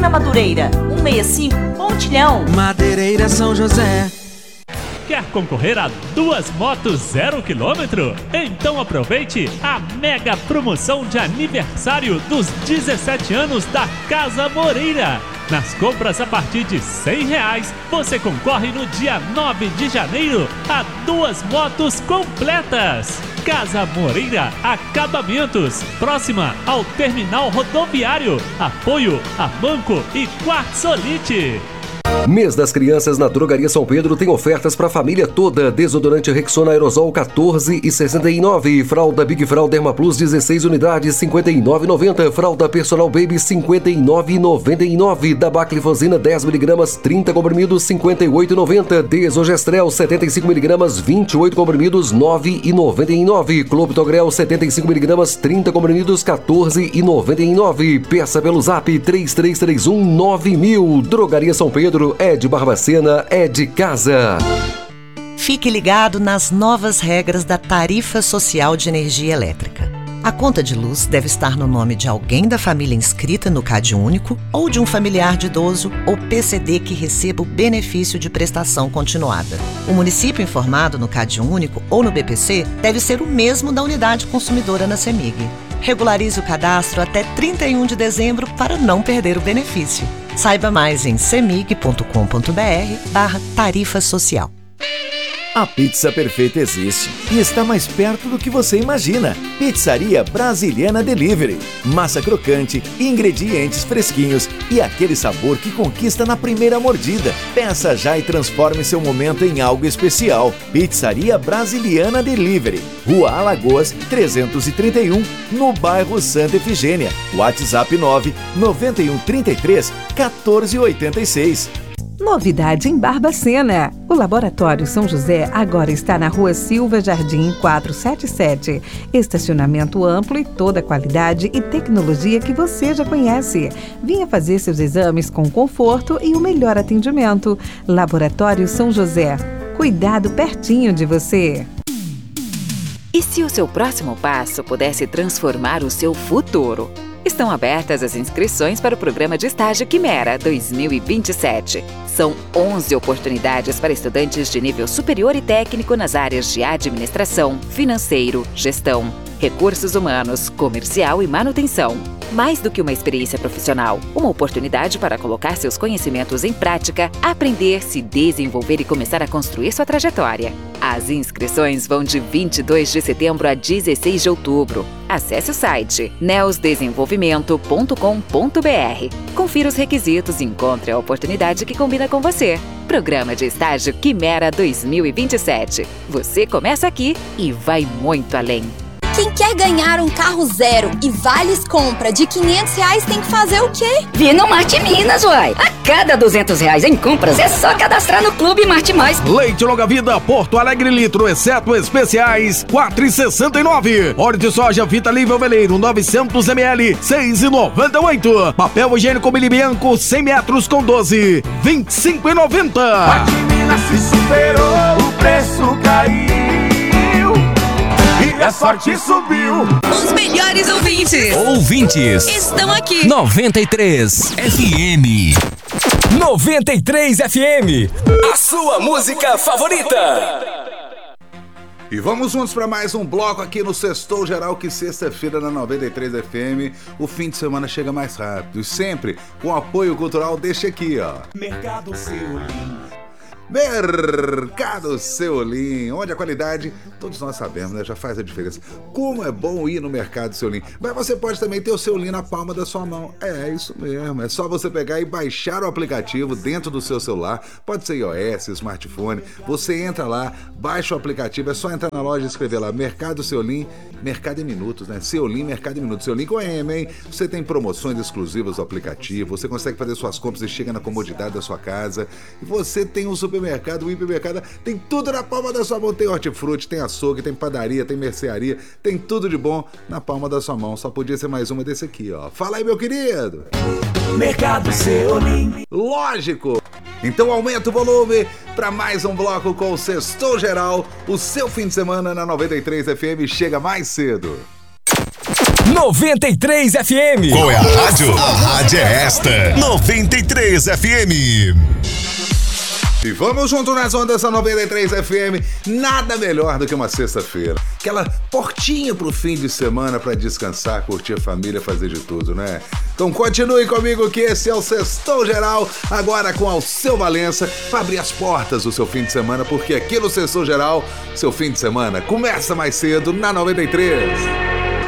na Madureira, 165 Pontilhão. Madeireira São José. Quer concorrer a 2 motos 0 km? Então aproveite a mega promoção de aniversário dos 17 anos da Casa Moreira. Nas compras a partir de R$100, você concorre no dia 9 de janeiro a 2 motos completas. Casa Moreira Acabamentos, próxima ao terminal rodoviário. Apoio a Banco e Quartzolite. Mês das Crianças na Drogaria São Pedro tem ofertas para a família toda. Desodorante Rexona Aerosol 14,69. Fralda Big Fralda Derma Plus 16 unidades 59,90. Fralda Personal Baby 59,99. Da Baclifosina 10mg 30 comprimidos 58,90. Desogestrel 75mg 28 comprimidos 9,99. Clopidogrel 75mg 30 comprimidos 14,99. Peça pelo Zap 3331 9000. Drogaria São Pedro é de Barbacena, é de casa. Fique ligado nas novas regras da Tarifa Social de Energia Elétrica. A conta de luz deve estar no nome de alguém da família inscrita no CadÚnico ou de um familiar de idoso ou PCD que receba o benefício de prestação continuada. O município informado no CadÚnico ou no BPC deve ser o mesmo da unidade consumidora na CEMIG. Regularize o cadastro até 31 de dezembro para não perder o benefício. Saiba mais em cemig.com.br/tarifa social. A pizza perfeita existe e está mais perto do que você imagina. Pizzaria Brasiliana Delivery. Massa crocante, ingredientes fresquinhos e aquele sabor que conquista na primeira mordida. Peça já e transforme seu momento em algo especial. Pizzaria Brasiliana Delivery. Rua Alagoas, 331, no bairro Santa Efigênia. WhatsApp 99133 1486. Novidade em Barbacena. O Laboratório São José agora está na Rua Silva Jardim 477. Estacionamento amplo e toda a qualidade e tecnologia que você já conhece. Venha fazer seus exames com conforto e o melhor atendimento. Laboratório São José. Cuidado pertinho de você. E se o seu próximo passo pudesse transformar o seu futuro? Estão abertas as inscrições para o Programa de Estágio Quimera 2027. São 11 oportunidades para estudantes de nível superior e técnico nas áreas de administração, financeiro, gestão, recursos humanos, comercial e manutenção. Mais do que uma experiência profissional, uma oportunidade para colocar seus conhecimentos em prática, aprender, se desenvolver e começar a construir sua trajetória. As inscrições vão de 22 de setembro a 16 de outubro. Acesse o site neosdesenvolvimento.com.br. Confira os requisitos e encontre a oportunidade que combina com você. Programa de Estágio Quimera 2027. Você começa aqui e vai muito além. Quem quer ganhar um carro zero e vales compra de R$500 tem que fazer o quê? Vir no Marte Minas, uai. A cada R$200 em compras é só cadastrar no Clube Marte Mais. Leite Longa Vida Porto Alegre litro, exceto especiais, R$4,69. Óleo de soja Vita Livre Veleiro 900 ml, R$6,98. Papel higiênico Mili Bianco 100 metros com 12, R$25,90. Marte Minas se superou, o preço caiu. E a sorte subiu. Os melhores ouvintes estão aqui. 93 FM. 93 FM. A sua música favorita. E vamos juntos para mais um bloco aqui no Sextou Geral, que sexta-feira na 93 FM o fim de semana chega mais rápido. E sempre com apoio cultural, deixa aqui, ó. Mercado Seolim. Mercado Seolim, onde a qualidade, todos nós sabemos, né? Já faz a diferença. Como é bom ir no Mercado Seolim. Mas você pode também ter o Seolim na palma da sua mão. É isso mesmo, é só você pegar e baixar o aplicativo dentro do seu celular. Pode ser iOS, smartphone. Você entra lá, baixa o aplicativo, é só entrar na loja e escrever lá Mercado Seolim, Mercado em Minutos, né? Seolim, Mercado em Minutos. Seolim com M, hein? Você tem promoções exclusivas do aplicativo, você consegue fazer suas compras e chega na comodidade da sua casa. E você tem um supermercado, o hipermercado, tem tudo na palma da sua mão. Tem hortifruti, tem açougue, tem padaria, tem mercearia, tem tudo de bom na palma da sua mão. Só podia ser mais uma desse aqui, ó. Fala aí, meu querido. Mercado Seolim. Lógico. Então aumenta o volume para mais um bloco com o Sextou Geral. O seu fim de semana na 93 FM chega mais cedo. 93 FM. Qual é a rádio? A rádio é esta. 93 FM. E vamos junto nas ondas da 93 FM. Nada melhor do que uma sexta-feira. Aquela portinha pro fim de semana pra descansar, curtir a família, fazer de tudo, né? Então continue comigo que esse é o Sextou Geral, agora com Alceu Valença, pra abrir as portas do seu fim de semana, porque aqui no Sextou Geral, seu fim de semana começa mais cedo na 93.